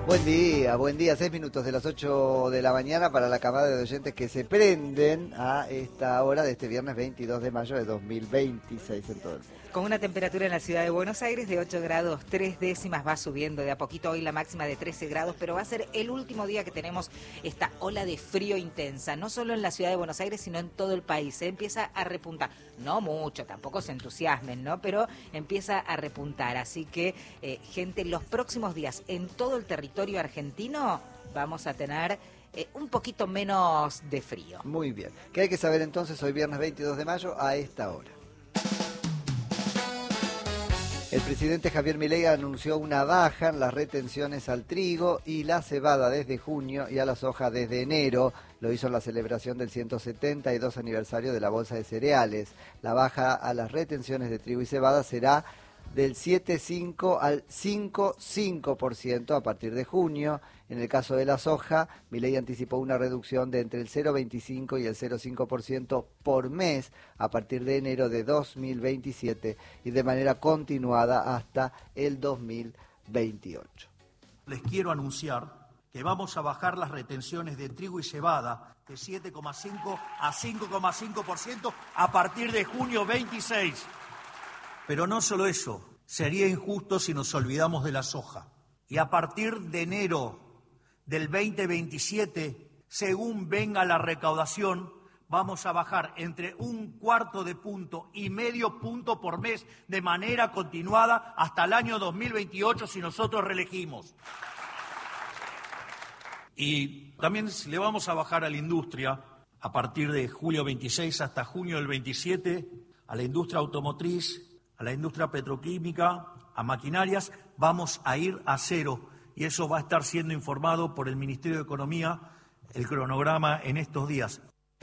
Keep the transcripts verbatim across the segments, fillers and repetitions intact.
Buen día, buen día. Seis minutos de las ocho de la mañana para la camada de oyentes que se prenden a esta hora de este viernes veintidós de mayo de dos mil veintiséis en todo el mundo. Con una temperatura en la ciudad de Buenos Aires de ocho grados tres décimas, va subiendo de a poquito hoy la máxima de trece grados, pero va a ser el último día que tenemos esta ola de frío intensa, no solo en la ciudad de Buenos Aires, sino en todo el país. Se empieza a repuntar, no mucho, tampoco se entusiasmen, ¿no? Pero empieza a repuntar, así que eh, gente, los próximos días en todo el territorio argentino vamos a tener eh, un poquito menos de frío. Muy bien. ¿Qué hay que saber entonces hoy viernes veintidós de mayo a esta hora? El presidente Javier Milei anunció una baja en las retenciones al trigo y la cebada desde junio y a la soja desde enero. Lo hizo en la celebración del ciento setenta y dos aniversario de la Bolsa de Cereales. La baja a las retenciones de trigo y cebada será del siete coma cinco al cinco coma cinco por ciento a partir de junio. En el caso de la soja, Milei anticipó una reducción de entre el cero coma veinticinco y el cero coma cinco por ciento por mes a partir de enero de dos mil veintisiete y de manera continuada hasta el dos mil veintiocho. Les quiero anunciar que vamos a bajar las retenciones de trigo y cebada de siete coma cinco a cinco coma cinco por ciento a partir de junio veintiséis. Pero no solo eso, sería injusto si nos olvidamos de la soja. Y a partir de enero del veinte veintisiete, según venga la recaudación, vamos a bajar entre un cuarto de punto y medio punto por mes de manera continuada hasta el año dos mil veintiocho si nosotros reelegimos. Y también le vamos a bajar a la industria a partir de julio veintiséis hasta junio del veintisiete, a la industria automotriz, a la industria petroquímica, a maquinarias, vamos a ir a cero. Y eso va a estar siendo informado por el Ministerio de Economía, el cronograma en estos días.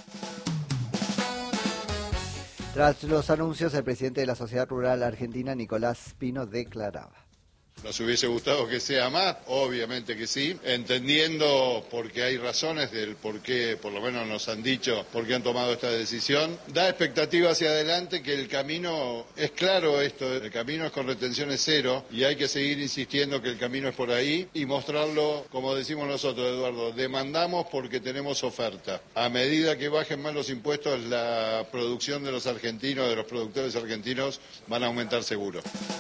Tras los anuncios, el presidente de la Sociedad Rural Argentina, Nicolás Pino, declaraba. ¿Nos hubiese gustado que sea más? Obviamente que sí, entendiendo porque hay razones del por qué, por lo menos nos han dicho, por qué han tomado esta decisión. Da expectativa hacia adelante que el camino es claro esto, el camino es con retenciones cero y hay que seguir insistiendo que el camino es por ahí y mostrarlo, como decimos nosotros, Eduardo, demandamos porque tenemos oferta. A medida que bajen más los impuestos, la producción de los argentinos, de los productores argentinos, van a aumentar seguro.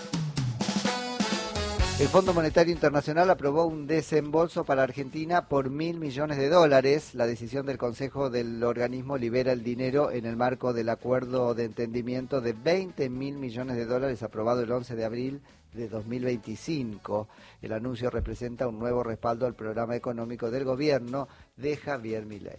El Fondo Monetario Internacional aprobó un desembolso para Argentina por mil millones de dólares. La decisión del Consejo del organismo libera el dinero en el marco del acuerdo de entendimiento de veinte mil millones de dólares aprobado el once de abril de dos mil veinticinco. El anuncio representa un nuevo respaldo al programa económico del gobierno de Javier Milei.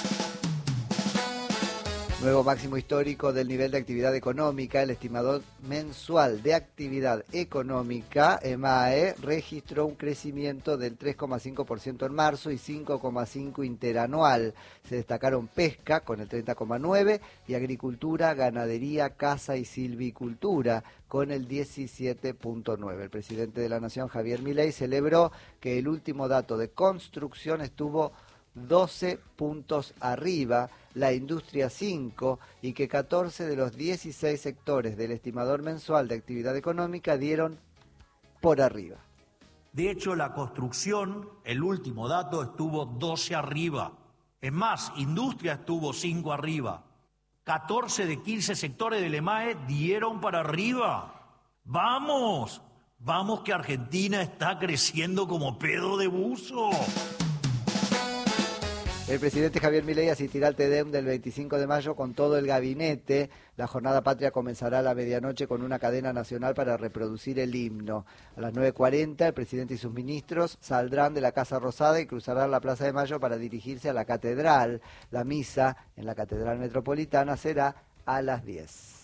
Nuevo máximo histórico del nivel de actividad económica. El estimador mensual de actividad económica, EMAE, registró un crecimiento del tres coma cinco por ciento en marzo y cinco coma cinco por ciento interanual. Se destacaron pesca con el treinta coma nueve por ciento y agricultura, ganadería, caza y silvicultura con el diecisiete punto nueve por ciento. El presidente de la Nación, Javier Milei, celebró que el último dato de construcción estuvo doce puntos arriba, la industria cinco, y que catorce de los dieciséis sectores del estimador mensual de actividad económica dieron por arriba. De hecho, la construcción, el último dato, estuvo doce arriba. Es más, industria estuvo cinco arriba. catorce de quince sectores del EMAE dieron para arriba. ¡Vamos! ¡Vamos que Argentina está creciendo como pedo de buzo! El presidente Javier Milei asistirá al TEDEM del veinticinco de mayo con todo el gabinete. La jornada patria comenzará a la medianoche con una cadena nacional para reproducir el himno. A las nueve cuarenta, el presidente y sus ministros saldrán de la Casa Rosada y cruzarán la Plaza de Mayo para dirigirse a la Catedral. La misa en la Catedral Metropolitana será a las diez.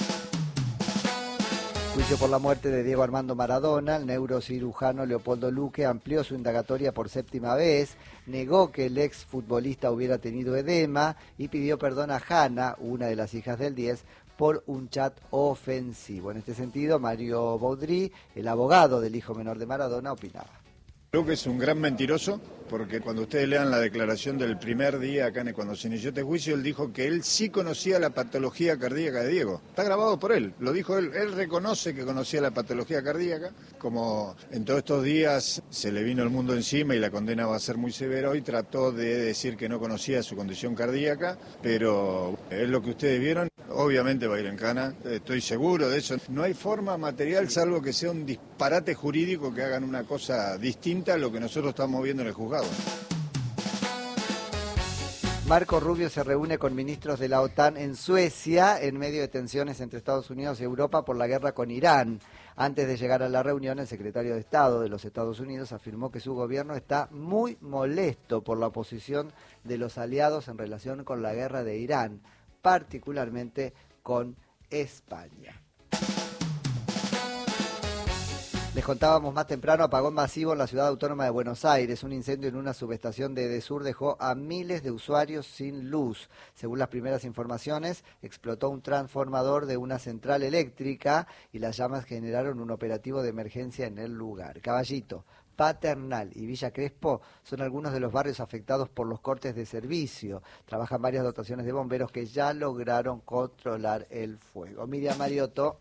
Juicio por la muerte de Diego Armando Maradona. El neurocirujano Leopoldo Luque amplió su indagatoria por séptima vez, negó que el exfutbolista hubiera tenido edema y pidió perdón a Hanna, una de las hijas del diez, por un chat ofensivo. En este sentido, Mario Baudry, el abogado del hijo menor de Maradona, opinaba. Creo que es un gran mentiroso, porque cuando ustedes lean la declaración del primer día acá, cuando se inició este juicio, él dijo que él sí conocía la patología cardíaca de Diego. Está grabado por él, lo dijo él, él reconoce que conocía la patología cardíaca. Como en todos estos días se le vino el mundo encima y la condena va a ser muy severa, hoy trató de decir que no conocía su condición cardíaca, pero es lo que ustedes vieron. Obviamente va a ir en cana, estoy seguro de eso. No hay forma material, salvo que sea un disparate jurídico, que hagan una cosa distinta a lo que nosotros estamos viendo en el juzgado. Marco Rubio se reúne con ministros de la OTAN en Suecia en medio de tensiones entre Estados Unidos y Europa por la guerra con Irán. Antes de llegar a la reunión, el secretario de Estado de los Estados Unidos afirmó que su gobierno está muy molesto por la posición de los aliados en relación con la guerra de Irán, particularmente con España. Les contábamos más temprano, apagón masivo en la ciudad autónoma de Buenos Aires. Un incendio en una subestación de Edesur dejó a miles de usuarios sin luz. Según las primeras informaciones, explotó un transformador de una central eléctrica y las llamas generaron un operativo de emergencia en el lugar. Caballito, Paternal y Villa Crespo son algunos de los barrios afectados por los cortes de servicio. Trabajan varias dotaciones de bomberos que ya lograron controlar el fuego. Miriam Mariotto.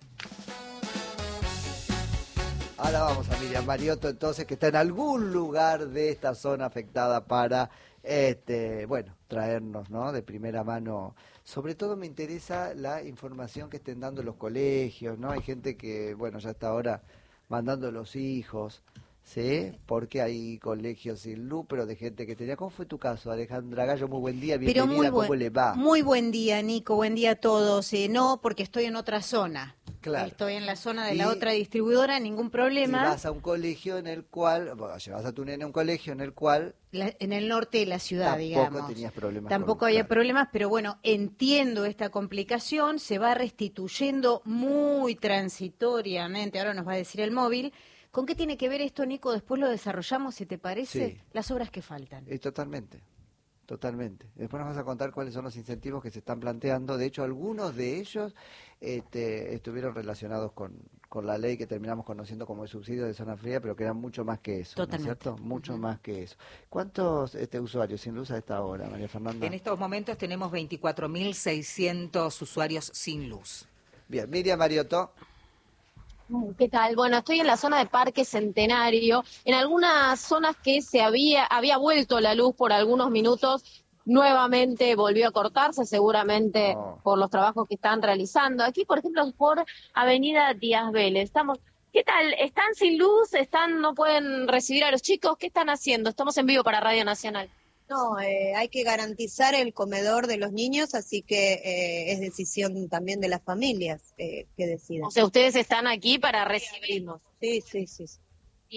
Ahora vamos a Miriam Mariotto, entonces, que está en algún lugar de esta zona afectada para, este, bueno, traernos, ¿no?, de primera mano. Sobre todo me interesa la información que estén dando los colegios, ¿no? Hay gente que, bueno, ya está ahora mandando los hijos, ¿sí? Porque hay colegios sin luz, pero de gente que tenía. ¿Cómo fue tu caso, Alejandra Gallo? Muy buen día, bienvenida, pero muy buen, ¿cómo le va? Muy buen día, Nico, buen día a todos. Eh, no, porque estoy en otra zona. Claro. Estoy en la zona de y, la otra distribuidora, ningún problema. Y vas a un colegio en el cual, bueno, llevas a tu nene a un colegio en el cual... La, en el norte de la ciudad, tampoco digamos. Tampoco tenías problemas. Tampoco con, había claro. problemas, pero bueno, entiendo esta complicación, se va restituyendo muy transitoriamente, ahora nos va a decir el móvil. ¿Con qué tiene que ver esto, Nico? Después lo desarrollamos, si te parece, sí. Las obras que faltan. Eh, totalmente. Totalmente. Después nos vas a contar cuáles son los incentivos que se están planteando. De hecho, algunos de ellos este, estuvieron relacionados con, con la ley que terminamos conociendo como el subsidio de zona fría, pero que eran mucho más que eso, Totalmente. ¿no es cierto? Mucho Uh-huh. más que eso. ¿Cuántos este, usuarios sin luz a esta hora, María Fernanda? En estos momentos tenemos veinticuatro mil seiscientos usuarios sin luz. Bien, Miriam Mariotto. ¿Qué tal? Bueno, estoy en la zona de Parque Centenario. En algunas zonas que se había, había vuelto la luz por algunos minutos, nuevamente volvió a cortarse, seguramente Oh. por los trabajos que están realizando. Aquí, por ejemplo, por Avenida Díaz Vélez. Estamos, ¿qué tal? ¿Están sin luz? ¿Están, no pueden recibir a los chicos? ¿Qué están haciendo? Estamos en vivo para Radio Nacional. No, eh, hay que garantizar el comedor de los niños, así que eh, es decisión también de las familias eh, que decidan. O sea, ustedes están aquí para recibirnos. Sí, sí, sí, sí.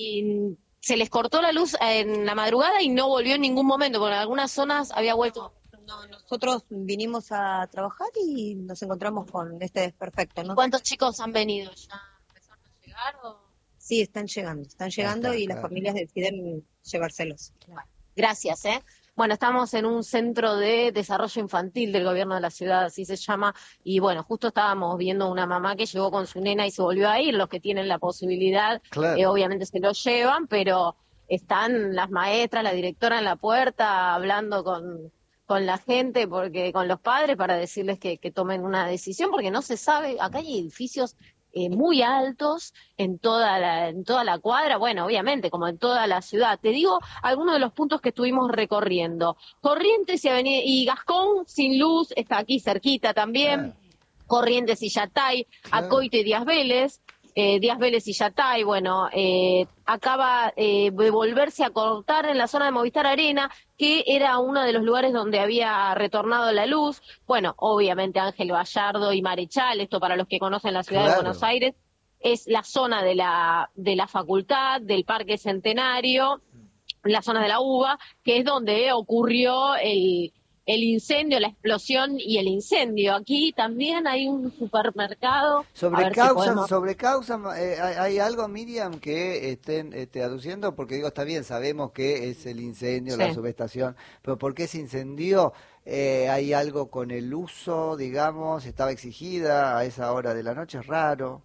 Y se les cortó la luz en la madrugada y no volvió en ningún momento, porque en algunas zonas había vuelto. No, nosotros vinimos a trabajar y nos encontramos con este desperfecto, ¿no? ¿Cuántos chicos han venido? ¿Ya empezaron a llegar o...? Sí, están llegando, están llegando está, y claro. las familias deciden llevárselos. Bueno, gracias, ¿eh? Bueno, estamos en un centro de desarrollo infantil del gobierno de la ciudad, así se llama, y bueno, justo estábamos viendo una mamá que llegó con su nena y se volvió a ir. Los que tienen la posibilidad, Claro. eh, obviamente se lo llevan, pero están las maestras, la directora en la puerta hablando con, con la gente, porque con los padres, para decirles que, que tomen una decisión, porque no se sabe, acá hay edificios Eh, muy altos en toda la en toda la cuadra, bueno, obviamente, como en toda la ciudad. Te digo algunos de los puntos que estuvimos recorriendo. Corrientes y, Avenida, y Gascón sin luz, está aquí cerquita también. Claro. Corrientes y Yatay, Claro. Acoite y Díaz Vélez. Eh, Díaz Vélez y Yatay, bueno, eh, acaba eh, de volverse a cortar en la zona de Movistar Arena, que era uno de los lugares donde había retornado la luz. Bueno, obviamente Ángel Gallardo y Marechal, esto para los que conocen la ciudad Claro. de Buenos Aires, es la zona de la, de la facultad, del Parque Centenario, la zona de la UBA, que es donde ocurrió el... el incendio, la explosión y el incendio. Aquí también hay un supermercado. Sobre A ver si causa, podemos- sobre causa eh, ¿hay, hay algo, Miriam, que estén este, aduciendo? Porque digo, está bien, sabemos que es el incendio, Sí. la subestación, pero ¿por qué se incendió? Eh, ¿Hay algo con el uso, digamos? ¿Estaba exigida a esa hora de la noche? Es raro.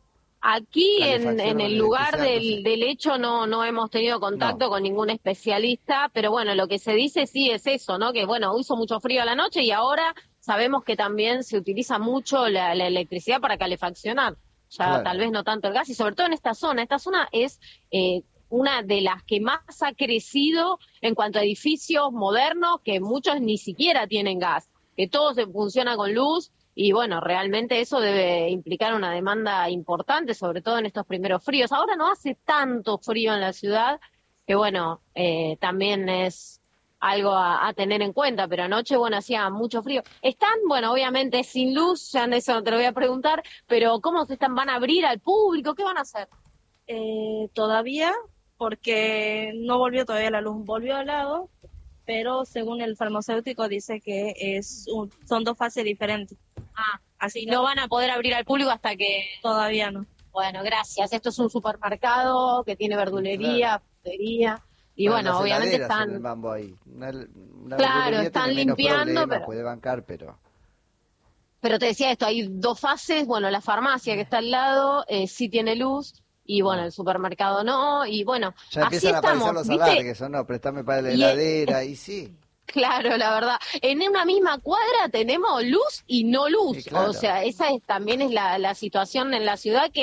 Aquí en, calefacción en o el lugar electricidad, del, no sé. del hecho no, no hemos tenido contacto No. con ningún especialista, pero bueno, lo que se dice sí es eso, ¿no? Que bueno, hizo mucho frío a la noche y ahora sabemos que también se utiliza mucho la, la electricidad para calefaccionar. Ya Claro. tal vez no tanto el gas, y sobre todo en esta zona. Esta zona es eh, una de las que más ha crecido en cuanto a edificios modernos, que muchos ni siquiera tienen gas, que todo se funciona con luz. Y bueno, realmente eso debe implicar una demanda importante, sobre todo en estos primeros fríos. Ahora no hace tanto frío en la ciudad, que bueno, eh, también es algo a, a tener en cuenta, pero anoche, bueno, hacía mucho frío. Están, bueno, obviamente sin luz, ya de eso no te lo voy a preguntar, pero ¿cómo se están? ¿Van a abrir al público? ¿Qué van a hacer? Eh, todavía, porque no volvió todavía la luz, volvió al lado, pero según el farmacéutico dice que es un, son dos fases diferentes. Ah, Así no van a poder abrir al público hasta que... todavía no. Bueno, gracias. Esto es un supermercado que tiene verdulería, frutería, y Para bueno, las obviamente heladeras en el están... mambo ahí. Una, una Claro, verdulería están tiene menos limpiando, problemas, pero- puede bancar, pero... Pero te decía esto, hay dos fases, bueno, la farmacia que está al lado eh, sí tiene luz, y bueno, Ah. el supermercado no, y bueno, Ya así empiezan a estamos, aparecer los ¿viste? alargues, ¿o no? Préstame para la Y- heladera, y sí. Claro, la verdad. En una misma cuadra tenemos luz y no luz, Sí, claro. o sea, esa es, también es la, la situación en la ciudad que